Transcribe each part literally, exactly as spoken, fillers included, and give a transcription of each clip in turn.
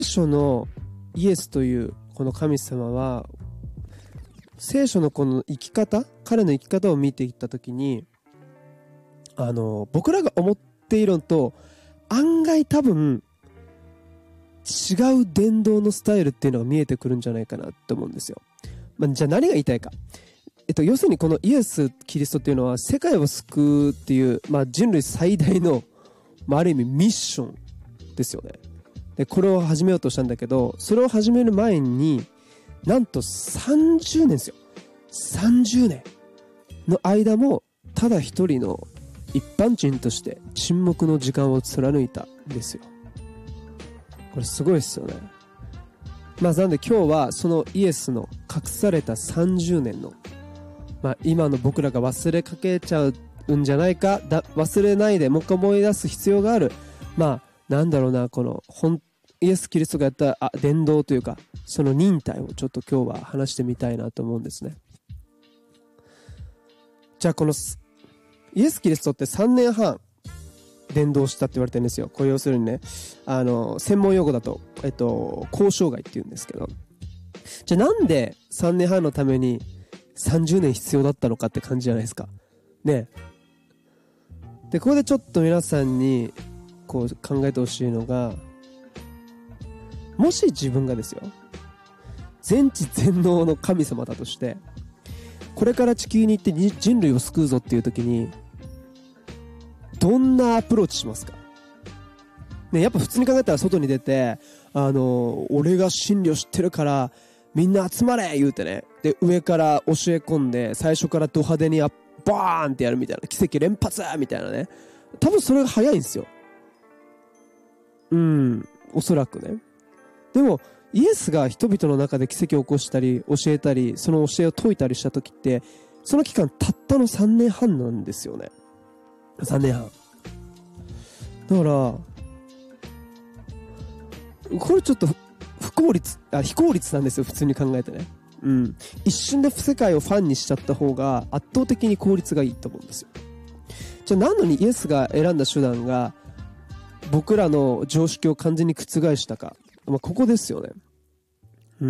書のイエスというこの神様は、聖書のこの生き方、彼の生き方を見ていったときに、あの僕らが思っているのと案外多分違う伝道のスタイルっていうのが見えてくるんじゃないかなと思うんですよ。まあ、じゃあ何が言いたいか、えっと、要するにこのイエス・キリストっていうのは世界を救うっていう、まあ、人類最大の、まあ、ある意味ミッションですよね。でこれを始めようとしたんだけど、それを始める前になんとさんじゅうねんですよ。さんじゅうねんの間もただ一人の一般人として沈黙の時間を貫いたんですよ。これすごいですよね。まあなんで今日はそのイエスの隠されたさんじゅうねんの、まあ、今の僕らが忘れかけちゃうんじゃないか、だ忘れないでもう一回思い出す必要がある、まあなんだろうな、この本イエス・キリストがやったあ伝道というか、その忍耐をちょっと今日は話してみたいなと思うんですね。じゃあこのイエス・キリストってさんねんはん伝道したって言われてるんですよ。これ要するにね、あの専門用語だと、えっと、交渉外って言うんですけど、じゃあなんでさんねんはんのためにさんじゅうねん必要だったのかって感じじゃないですかね。でここでちょっと皆さんにこう考えてほしいのが、もし自分がですよ、全知全能の神様だとして、これから地球に行って人類を救うぞっていう時にどんなアプローチしますかね。やっぱ普通に考えたら外に出て、あの俺が真理を知ってるからみんな集まれ言うてね、で上から教え込んで最初からド派手にバーンってやるみたいな、奇跡連発みたいなね、多分それが早いんですよ。うんおそらくね。でもイエスが人々の中で奇跡を起こしたり教えたり、その教えを説いたりした時って、その期間たったのさんねんはんなんですよね。さんねんはんだから、これちょっと不効率あ非効率なんですよ、普通に考えてね。うん、一瞬で世界をファンにしちゃった方が圧倒的に効率がいいと思うんですよ。じゃあなのにイエスが選んだ手段が僕らの常識を完全に覆したか、まあ、ここですよね。うん。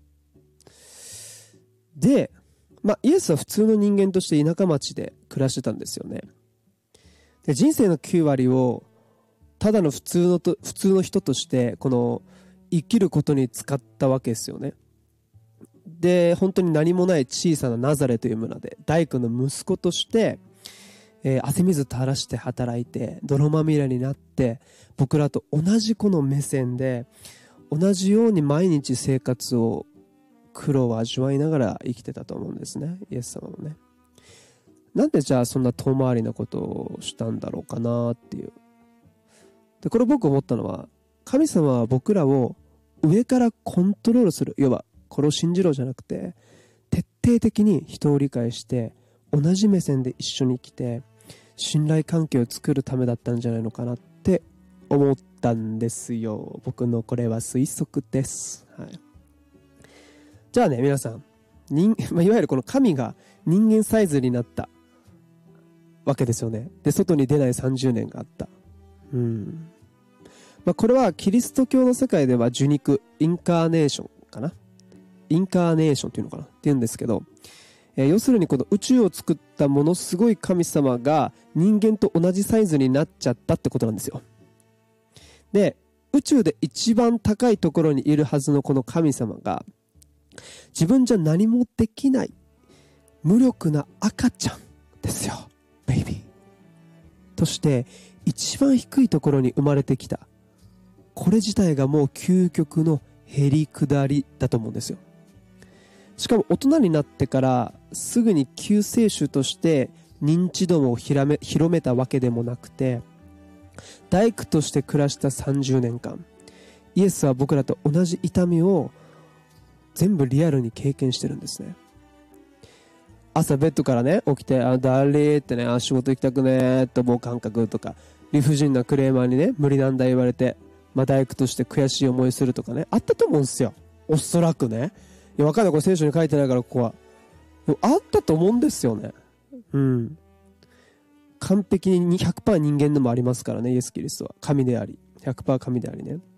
で、まあ、イエスは普通の人間として田舎町で暮らしてたんですよね。で人生のきゅうわりをただの普通のと普通の人としてこの生きることに使ったわけですよね。で本当に何もない小さなナザレという村で大工の息子として、えー、汗水垂らして働いて泥まみれになって、僕らと同じこの目線で同じように毎日生活を苦労を味わいながら生きてたと思うんですね、イエス様もね。なんでじゃあそんな遠回りなことをしたんだろうかなっていう。でこれ僕思ったのは、神様は僕らを上からコントロールする、要はこれを信じろじゃなくて徹底的に人を理解して同じ目線で一緒に生きて信頼関係を作るためだったんじゃないのかなって思ったんですよ。僕のこれは推測です、はい、じゃあね皆さん、人、まあ、いわゆるこの神が人間サイズになったわけですよね。で外に出ないさんじゅうねんがあった。うん、まあ、これはキリスト教の世界では受肉インカーネーションかな、インカーネーションっていうのかなって言うんですけど、えー、要するにこの宇宙を作ったものすごい神様が人間と同じサイズになっちゃったってことなんですよ。で宇宙で一番高いところにいるはずのこの神様が自分じゃ何もできない無力な赤ちゃんですよ、ベイビーとして一番低いところに生まれてきた。これ自体がもう究極のへりくだりだと思うんですよ。しかも大人になってからすぐに救世主として認知度を広め、広めたわけでもなくて、大工として暮らしたさんじゅうねんかん、イエスは僕らと同じ痛みを全部リアルに経験してるんですね。朝ベッドからね起きて、あだれーってね、あ仕事行きたくねーって思う感覚とか、理不尽なクレーマーにね無理なんだ言われて、まあ、大工として悔しい思いするとかね、あったと思うんですよ、おそらくね。いや分かんない、これ聖書に書いてないからここはあったと思うんですよね。うん、完璧に ひゃくパーセント 人間でもありますからね、イエス・キリストは神であり ひゃくパーセント 神でありね。